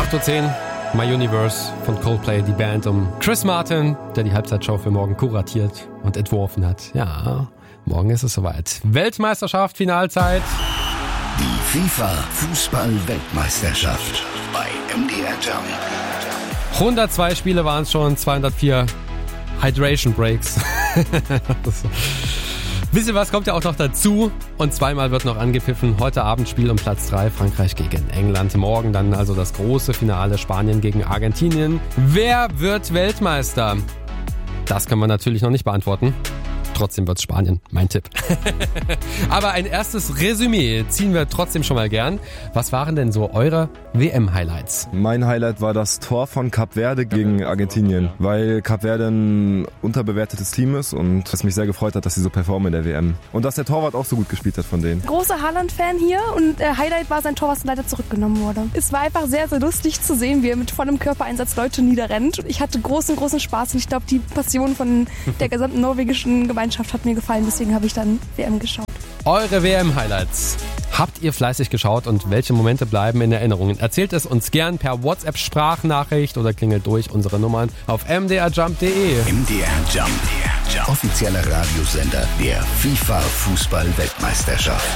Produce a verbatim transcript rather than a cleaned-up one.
acht Uhr zehn, My Universe von Coldplay, die Band um Chris Martin, der die Halbzeitshow für morgen kuratiert und entworfen hat. Ja, morgen ist es soweit. Weltmeisterschaft, Finalzeit. Die FIFA-Fußball-Weltmeisterschaft bei M D R Jump. hundertzwei Spiele waren es schon, zweihundertvier Hydration Breaks. Wisst ihr was, kommt ja auch noch dazu und zweimal wird noch angepfiffen. Heute Abend Spiel um Platz drei, Frankreich gegen England. Morgen dann also das große Finale, Spanien gegen Argentinien. Wer wird Weltmeister? Das können wir natürlich noch nicht beantworten. Trotzdem wird's Spanien, mein Tipp. Aber ein erstes Resümee ziehen wir trotzdem schon mal gern. Was waren denn so eure W M-Highlights? Mein Highlight war das Tor von Kap Verde gegen Argentinien, weil Kap Verde ein unterbewertetes Team ist und es mich sehr gefreut hat, dass sie so performen in der W M. Und dass der Torwart auch so gut gespielt hat von denen. Großer Haaland-Fan hier und äh, Highlight war sein Tor, was leider zurückgenommen wurde. Es war einfach sehr, sehr lustig zu sehen, wie er mit vollem Körpereinsatz Leute niederrennt. Ich hatte großen, großen Spaß und ich glaube, die Passion von der gesamten norwegischen Gemeinschaft hat mir gefallen, deswegen habe ich dann W M geschaut. Eure W M-Highlights. Habt ihr fleißig geschaut und welche Momente bleiben in Erinnerung? Erzählt es uns gern per WhatsApp-Sprachnachricht oder klingelt durch unsere Nummern auf m d r jump punkt d e. M D R Jump, offizieller Radiosender der FIFA-Fußball-Weltmeisterschaft.